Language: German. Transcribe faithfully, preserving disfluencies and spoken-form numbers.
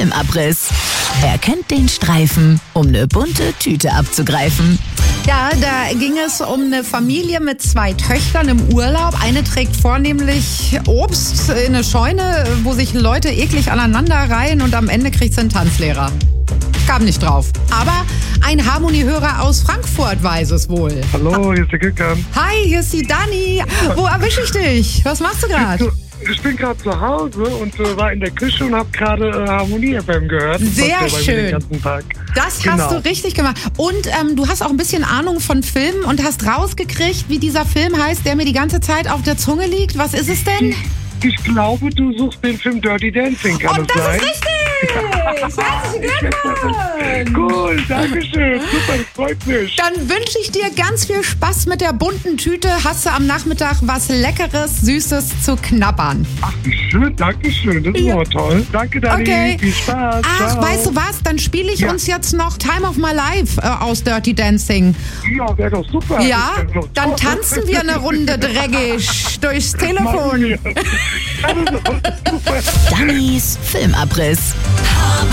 Filmabriss. Er kennt den Streifen, um eine bunte Tüte abzugreifen. Ja, da ging es um eine Familie mit zwei Töchtern im Urlaub. Eine trägt vornehmlich Obst in eine Scheune, wo sich Leute eklig aneinander reihen und am Ende kriegt sie einen Tanzlehrer. Kam nicht drauf. Aber ein Harmoniehörer aus Frankfurt weiß es wohl. Hallo, hier ist der Gökhan. Hi, hier ist die Dani. Wo erwische ich dich? Was machst du gerade? Ich bin gerade zu Hause und äh, war in der Küche und habe gerade äh, Harmonie-F M gehört. Sehr das schön. Den ganzen Tag. Das genau. hast du richtig gemacht. Und ähm, du hast auch ein bisschen Ahnung von Filmen und hast rausgekriegt, wie dieser Film heißt, der mir die ganze Zeit auf der Zunge liegt. Was ist es denn? Ich, ich glaube, du suchst den Film Dirty Dancing, kann und das das sein? ist richtig! Herzlichen Glückwunsch! Cool, danke schön. Super, das freut mich. Dann wünsche ich dir ganz viel Spaß mit der bunten Tüte. Hast du am Nachmittag was Leckeres, Süßes zu knabbern? Ach, wie schön, danke schön. Das ist Ja. aber toll. Danke, Dani. Okay. Viel Spaß. Ach, Ciao. weißt du was? Dann spiele ich Ja. uns jetzt noch Time of My Life äh, aus Dirty Dancing. Ja, wäre doch super. Ja? Das wär doch Dann toll. tanzen wir eine Runde dreckig durchs Machen Telefon. wir. Also, super. Dannys Filmabriss.